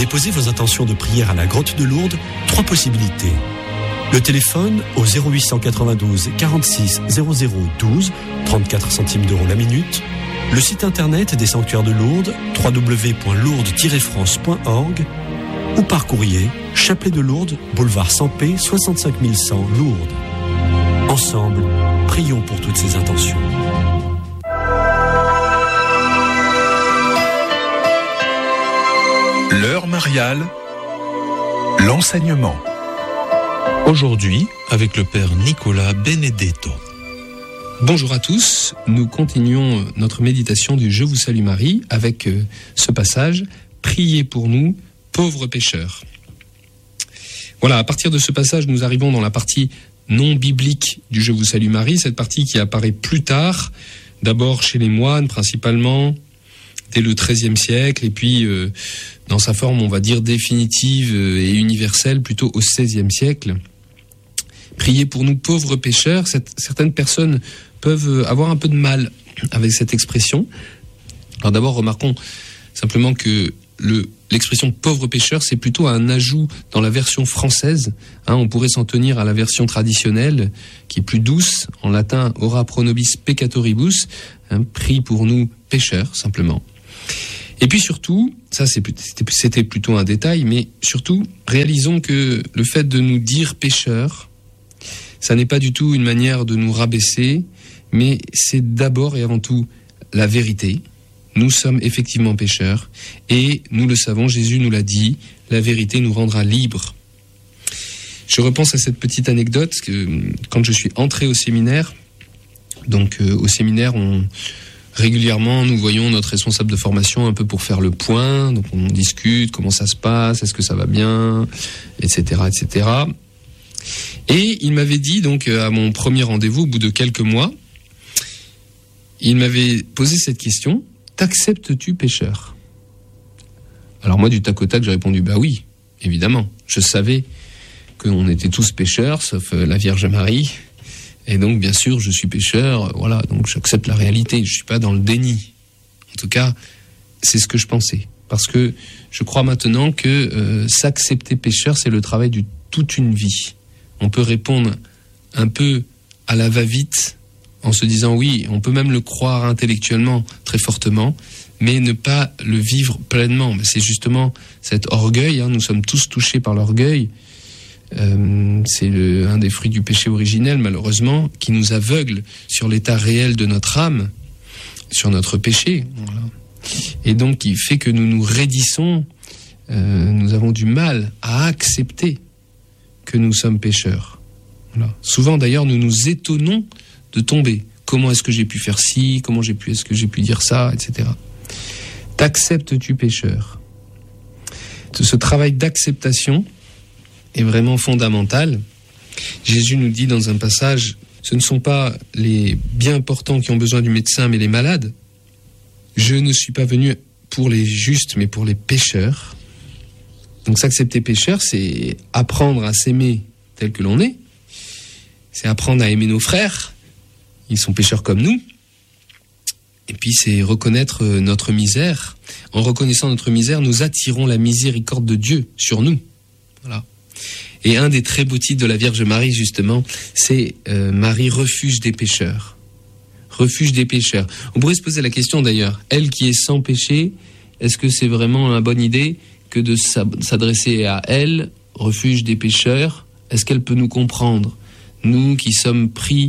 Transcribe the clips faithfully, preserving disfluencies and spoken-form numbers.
déposer vos intentions de prière à la grotte de Lourdes, trois possibilités. Le téléphone au zéro huit cent quatre-vingt-douze quarante-six zéro zéro douze, trente-quatre centimes d'euros la minute. Le site internet des sanctuaires de Lourdes, w w w point lourdes tiret france point org, ou par courrier, Chapelet de Lourdes, boulevard Sampé, soixante-cinq mille cent, Lourdes. Ensemble, prions pour toutes ces intentions. L'heure mariale, l'enseignement. Aujourd'hui, avec le Père Nicolas Benedetto. Bonjour à tous, nous continuons notre méditation du Je vous salue Marie avec ce passage « Priez pour nous, pauvres pécheurs ». Voilà, à partir de ce passage, nous arrivons dans la partie non biblique du Je vous salue Marie, cette partie qui apparaît plus tard, d'abord chez les moines principalement, dès le treizième siècle, et puis euh, dans sa forme, on va dire, définitive et universelle, plutôt au seizième siècle. Priez pour nous pauvres pécheurs. Cette, certaines personnes peuvent avoir un peu de mal avec cette expression. Alors d'abord, remarquons simplement que le, l'expression pauvre pécheur, c'est plutôt un ajout dans la version française. Hein, on pourrait s'en tenir à la version traditionnelle, qui est plus douce, en latin ora pro nobis peccatoribus, hein, prie pour nous pécheurs, simplement. Et puis surtout, ça c'était, c'était plutôt un détail, mais surtout, réalisons que le fait de nous dire pécheurs, ça n'est pas du tout une manière de nous rabaisser, mais c'est d'abord et avant tout la vérité. Nous sommes effectivement pécheurs, et nous le savons, Jésus nous l'a dit, la vérité nous rendra libres. Je repense à cette petite anecdote, que quand je suis entré au séminaire, donc euh, au séminaire, on... régulièrement, nous voyons notre responsable de formation un peu pour faire le point, donc on discute, comment ça se passe, est-ce que ça va bien, et cetera, et cetera. Et il m'avait dit, donc, à mon premier rendez-vous, au bout de quelques mois, il m'avait posé cette question, « T'acceptes-tu pécheur ?» Alors moi, du tac au tac, j'ai répondu, bah oui, évidemment. Je savais qu'on était tous pécheurs, sauf la Vierge Marie. Et donc, bien sûr, je suis pécheur, voilà, donc j'accepte la réalité, je suis pas dans le déni. En tout cas, c'est ce que je pensais. Parce que je crois maintenant que euh, s'accepter pécheur, c'est le travail de toute une vie. On peut répondre un peu à la va-vite, en se disant oui, on peut même le croire intellectuellement très fortement, mais ne pas le vivre pleinement. C'est justement cet orgueil, hein, nous sommes tous touchés par l'orgueil. Euh, c'est le, un des fruits du péché originel, malheureusement, qui nous aveugle sur l'état réel de notre âme, sur notre péché. Voilà. Et donc, qui fait que nous nous raidissons, euh, nous avons du mal à accepter que nous sommes pécheurs. Voilà. Souvent, d'ailleurs, nous nous étonnons de tomber. Comment est-ce que j'ai pu faire ci ? Comment j'ai pu, est-ce que j'ai pu dire ça ? Etc. T'acceptes-tu pécheur ? Ce travail d'acceptation est vraiment fondamental. Jésus nous dit dans un passage, ce ne sont pas les bien portants qui ont besoin du médecin, mais les malades. Je ne suis pas venu pour les justes, mais pour les pécheurs. Donc s'accepter pécheur, c'est apprendre à s'aimer tel que l'on est. C'est apprendre à aimer nos frères. Ils sont pécheurs comme nous. Et puis c'est reconnaître notre misère. En reconnaissant notre misère, nous attirons la miséricorde de Dieu sur nous. Voilà. Et un des très beaux titres de la Vierge Marie, justement, c'est euh, Marie, refuge des pécheurs. Refuge des pécheurs. On pourrait se poser la question d'ailleurs, elle qui est sans péché, est-ce que c'est vraiment une bonne idée que de s'adresser à elle, refuge des pécheurs ? Est-ce qu'elle peut nous comprendre ? Nous qui sommes pris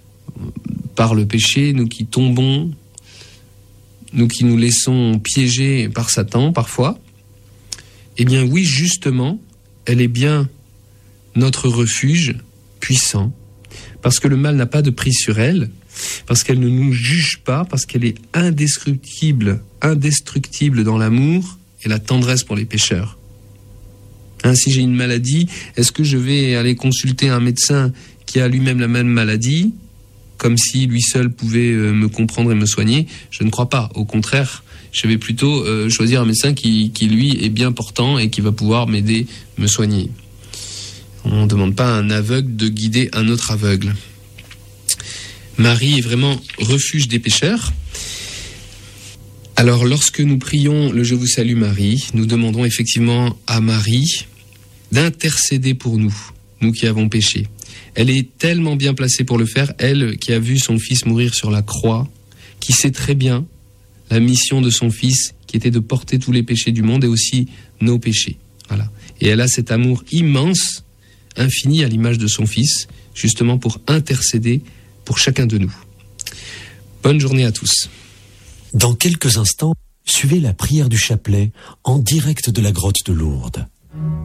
par le péché, nous qui tombons, nous qui nous laissons piéger par Satan parfois, eh bien oui, justement, elle est bien notre refuge puissant, parce que le mal n'a pas de prise sur elle, parce qu'elle ne nous juge pas, parce qu'elle est indestructible, indestructible dans l'amour et la tendresse pour les pécheurs. Hein, si j'ai une maladie, est-ce que je vais aller consulter un médecin qui a lui-même la même maladie, comme si lui seul pouvait euh, me comprendre et me soigner? Je ne crois pas. Au contraire, je vais plutôt euh, choisir un médecin qui, qui, lui, est bien portant et qui va pouvoir m'aider, me soigner. On ne demande pas à un aveugle de guider un autre aveugle. Marie est vraiment refuge des pécheurs. Alors, lorsque nous prions le Je vous salue Marie, nous demandons effectivement à Marie d'intercéder pour nous, nous qui avons péché. Elle est tellement bien placée pour le faire, elle qui a vu son fils mourir sur la croix, qui sait très bien la mission de son fils, qui était de porter tous les péchés du monde et aussi nos péchés. Voilà. Et elle a cet amour immense, infini à l'image de son fils, justement pour intercéder pour chacun de nous. Bonne journée à tous. Dans quelques instants, suivez la prière du chapelet en direct de la grotte de Lourdes.